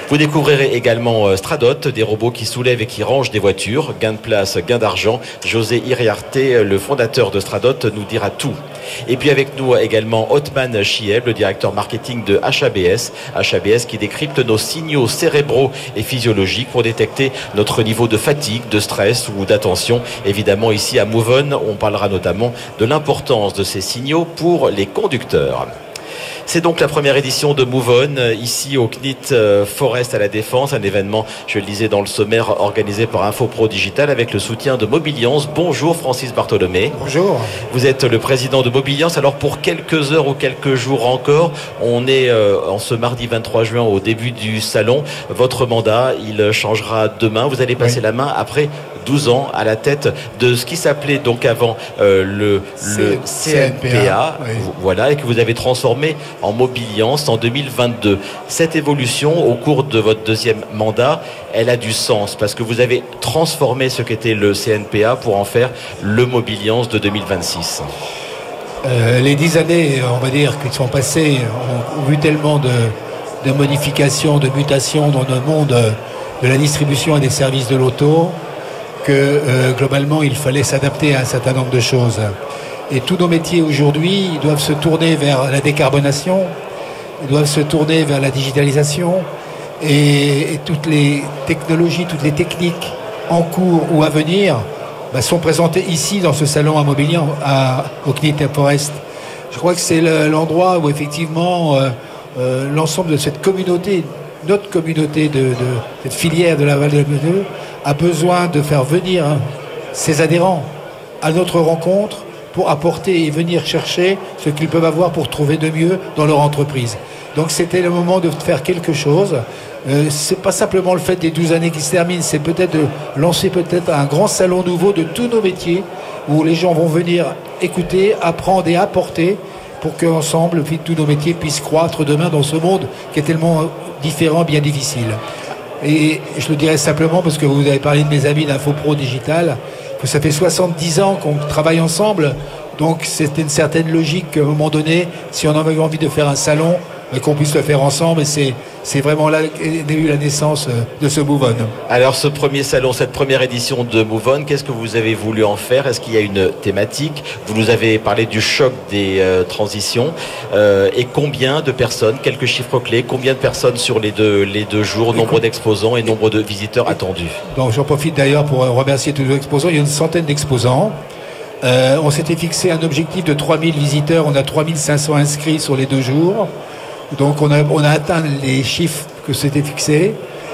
Vous découvrirez également Stradot, des robots qui soulèvent et qui rangent des voitures. Gain de place, gain d'argent. José Iriarte, le fondateur de Stradot, nous dira tout. Et puis avec nous également Othman Chieb, le directeur marketing de HABS. HABS qui décrypte nos signaux cérébraux et physiologiques pour détecter notre niveau de fatigue, de stress ou d'attention. Évidemment, ici à Move On, on parlera notamment de l'importance de ces signaux pour les conducteurs. C'est donc la première édition de Move On, ici au CNIT Forest à la Défense, un événement, je le disais dans le sommaire, organisé par InfoPro Digital avec le soutien de Mobiliance. Bonjour Francis Bartholomé. Bonjour. Vous êtes le président de Mobiliance. Alors pour quelques heures ou quelques jours encore, on est en ce mardi 23 juin au début du salon. Votre mandat, il changera demain. Vous allez passer la main après 12 ans à la tête de ce qui s'appelait donc avant le CNPA, voilà, et que vous avez transformé en Mobiliance en 2022. Cette évolution au cours de votre deuxième mandat, elle a du sens parce que vous avez transformé ce qu'était le CNPA pour en faire le Mobiliance de 2026. Les 10 années, on va dire, qui sont passées ont vu tellement de modifications, de mutations dans le monde de la distribution et des services de l'auto que globalement il fallait s'adapter à un certain nombre de choses. Et tous nos métiers aujourd'hui, ils doivent se tourner vers la décarbonation, ils doivent se tourner vers la digitalisation et toutes les technologies, toutes les techniques en cours ou à venir sont présentées ici dans ce salon à Mobilier au CNIT Forest. Je crois que c'est l'endroit où effectivement l'ensemble de cette communauté, notre communauté de cette filière de la vallée de Meudeux a besoin de faire venir ses adhérents à notre rencontre pour apporter et venir chercher ce qu'ils peuvent avoir pour trouver de mieux dans leur entreprise. Donc c'était le moment de faire quelque chose. C'est pas simplement le fait des 12 années qui se terminent, c'est peut-être de lancer peut-être un grand salon nouveau de tous nos métiers où les gens vont venir écouter, apprendre et apporter pour qu'ensemble, tous nos métiers puissent croître demain dans ce monde qui est tellement différent, bien difficile. Et je le dirais simplement parce que vous avez parlé de mes amis d'InfoPro Digital, que ça fait 70 ans qu'on travaille ensemble, donc c'était une certaine logique qu'à un moment donné, si on avait envie de faire un salon, qu'on puisse le faire ensemble, et c'est vraiment là qu'est eu la naissance de ce Move On. Alors ce premier salon, cette première édition de Move On, qu'est-ce que vous avez voulu en faire? Est-ce qu'il y a une thématique? Vous nous avez parlé du choc des transitions. Et combien de personnes, quelques chiffres clés, combien de personnes sur les deux jours, nombre d'exposants et nombre de visiteurs attendus? Donc j'en profite d'ailleurs pour remercier tous les exposants. Il y a une centaine d'exposants. On s'était fixé un objectif de 3000 visiteurs. On a 3500 inscrits sur les 2 jours. Donc on a atteint les chiffres que c'était fixé.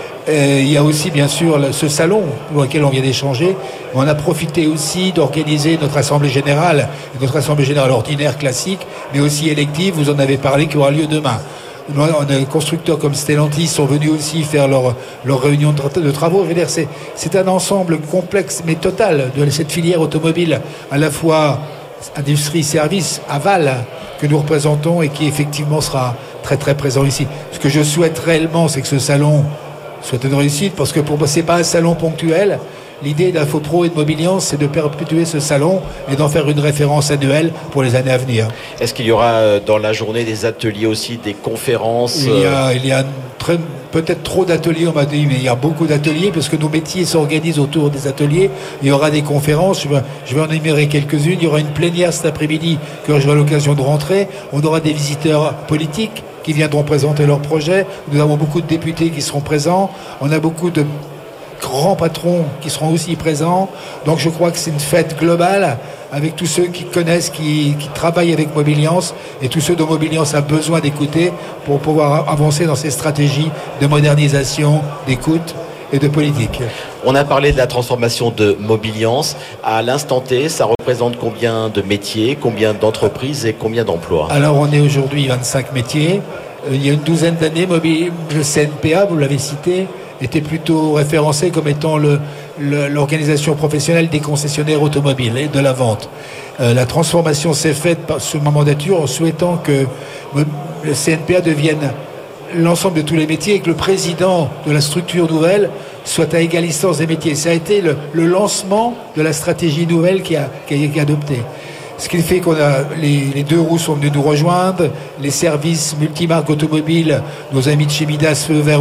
Il y a aussi bien sûr ce salon pour lequel on vient d'échanger. On a profité aussi d'organiser notre assemblée générale ordinaire classique, mais aussi élective, vous en avez parlé, qui aura lieu demain. On a des constructeurs comme Stellantis sont venus aussi faire leur réunion de travaux. Je veux dire, c'est un ensemble complexe mais total de cette filière automobile, à la fois industrie, service, aval, que nous représentons et qui effectivement sera très très présent ici. Ce que je souhaite réellement, c'est que ce salon soit une réussite, parce que pour moi, c'est pas un salon ponctuel. L'idée d'InfoPro et de Mobiliance, c'est de perpétuer ce salon et d'en faire une référence annuelle pour les années à venir. Est-ce qu'il y aura dans la journée des ateliers aussi, des conférences? Il y a peut-être trop d'ateliers, on m'a dit, mais il y a beaucoup d'ateliers parce que nos métiers s'organisent autour des ateliers. Il y aura des conférences, je vais en énumérer quelques-unes. Il y aura une plénière cet après-midi que j'aurai l'occasion de rentrer. On aura des visiteurs politiques qui viendront présenter leurs projets. Nous avons beaucoup de députés qui seront présents. On a beaucoup de grands patrons qui seront aussi présents. Donc je crois que c'est une fête globale avec tous ceux qui connaissent, qui travaillent avec Mobiliance et tous ceux dont Mobiliance a besoin d'écouter pour pouvoir avancer dans ces stratégies de modernisation, d'écoute et de politique. On a parlé de la transformation de Mobiliance. À l'instant T, ça représente combien de métiers, combien d'entreprises et combien d'emplois? Alors on est aujourd'hui 25 métiers. Il y a une douzaine d'années, le CNPA, vous l'avez cité, était plutôt référencé comme étant l'organisation professionnelle des concessionnaires automobiles et de la vente. La transformation s'est faite sous ma mandature en souhaitant que le CNPA devienne l'ensemble de tous les métiers et que le président de la structure nouvelle soit à égale distance des métiers. Ça a été le lancement de la stratégie nouvelle qui a adoptée. Ce qui fait qu'on a les deux roues sont venus nous rejoindre, les services multimarques automobiles, nos amis de chez Midas Feu Vert